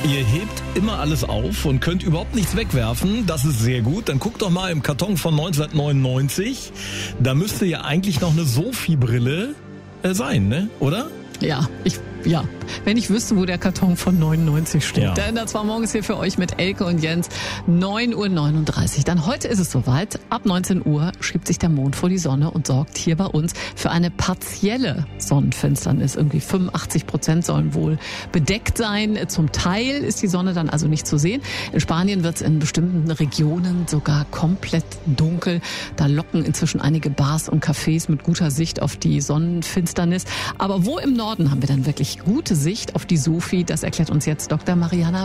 Ihr hebt immer alles auf und könnt überhaupt nichts wegwerfen. Das ist sehr gut. Dann guckt doch mal im Karton von 1999. Da müsste ja eigentlich noch eine Sophie-Brille sein, ne? Oder? Ja, wenn ich wüsste, wo der Karton von 99 steht. Ja. Denn das war morgens hier für euch mit Elke und Jens 9:39 Uhr. Dann heute ist es soweit. Ab 19 Uhr schiebt sich der Mond vor die Sonne und sorgt hier bei uns für eine partielle Sonnenfinsternis. Irgendwie 85% sollen wohl bedeckt sein. Zum Teil ist die Sonne dann also nicht zu sehen. In Spanien wird es in bestimmten Regionen sogar komplett dunkel. Da locken inzwischen einige Bars und Cafés mit guter Sicht auf die Sonnenfinsternis. Aber wo im Norden haben wir dann wirklich gute Sicht auf die Sophie? Das erklärt uns jetzt Dr. Mariana